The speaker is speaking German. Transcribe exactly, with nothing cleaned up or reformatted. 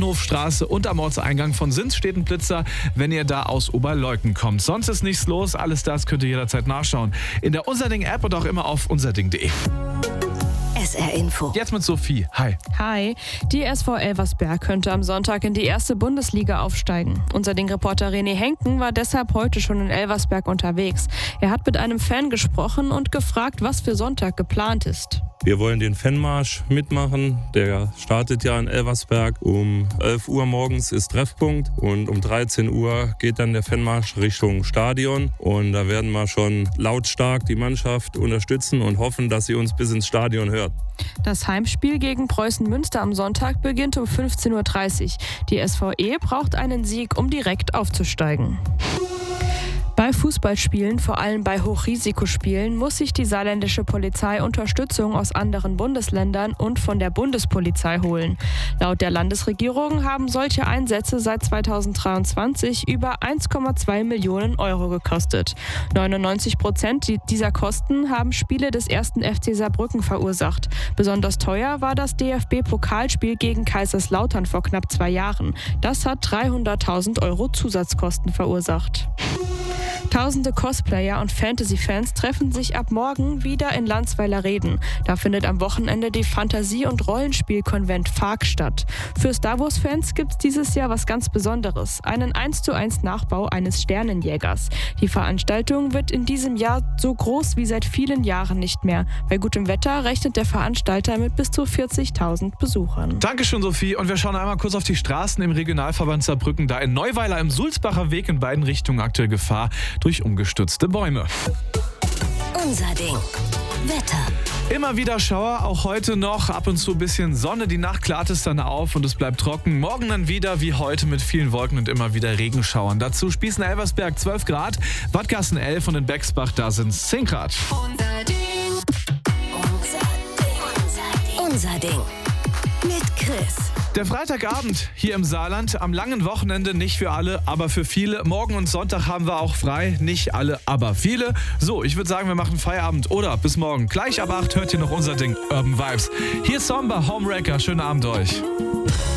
Bahnhofstraße und am Ortseingang von Sins steht ein Blitzer, wenn ihr da aus Oberleuten kommt. Sonst ist nichts los, alles das könnt ihr jederzeit nachschauen. In der Unserding-App und auch immer auf unserding punkt de. S R Info. Jetzt mit Sophie. Hi. Hi. Die S V Elversberg könnte am Sonntag in die erste Bundesliga aufsteigen. Unser Ding-Reporter René Henken war deshalb heute schon in Elversberg unterwegs. Er hat mit einem Fan gesprochen und gefragt, was für Sonntag geplant ist. Wir wollen den Fanmarsch mitmachen. Der startet ja in Elversberg. Um elf Uhr morgens ist Treffpunkt und um dreizehn Uhr geht dann der Fanmarsch Richtung Stadion. Und da werden wir schon lautstark die Mannschaft unterstützen und hoffen, dass sie uns bis ins Stadion hört. Das Heimspiel gegen Preußen Münster am Sonntag beginnt um fünfzehn Uhr dreißig. Die S V E braucht einen Sieg, um direkt aufzusteigen. Bei Fußballspielen, vor allem bei Hochrisikospielen, muss sich die saarländische Polizei Unterstützung aus anderen Bundesländern und von der Bundespolizei holen. Laut der Landesregierung haben solche Einsätze seit zweitausenddreiundzwanzig über eins Komma zwei Millionen Euro gekostet. neunundneunzig Prozent dieser Kosten haben Spiele des ersten F C Saarbrücken verursacht. Besonders teuer war das D F B-Pokalspiel gegen Kaiserslautern vor knapp zwei Jahren. Das hat dreihunderttausend Euro Zusatzkosten verursacht. Tausende Cosplayer und Fantasy-Fans treffen sich ab morgen wieder in Landsweiler-Reden. Da findet am Wochenende die Fantasie- und Rollenspiel-Konvent F A Q statt. Für Star Wars-Fans gibt es dieses Jahr was ganz Besonderes, einen eins zu eins Nachbau eines Sternenjägers. Die Veranstaltung wird in diesem Jahr so groß wie seit vielen Jahren nicht mehr. Bei gutem Wetter rechnet der Veranstalter mit bis zu vierzigtausend Besuchern. Dankeschön, Sophie. Und wir schauen einmal kurz auf die Straßen im Regionalverband Saarbrücken. Da in Neuweiler im Sulzbacher Weg in beiden Richtungen aktuell Gefahr durch umgestürzte Bäume. Unser Ding. Wetter. Immer wieder Schauer, auch heute noch. Ab und zu ein bisschen Sonne. Die Nacht klart es dann auf und es bleibt trocken. Morgen dann wieder wie heute mit vielen Wolken und immer wieder Regenschauern. Dazu Spießen-Elversberg zwölf Grad, Wattgassen elf und in Bexbach da sind es zehn Grad. Unser Ding. Unser Ding. Unser Ding. Mit Chris. Der Freitagabend hier im Saarland, am langen Wochenende, nicht für alle, aber für viele. Morgen und Sonntag haben wir auch frei, nicht alle, aber viele. So, ich würde sagen, wir machen Feierabend oder bis morgen. Gleich ab acht hört ihr noch unser Ding Urban Vibes. Hier ist Somber, Homewrecker, schönen Abend euch.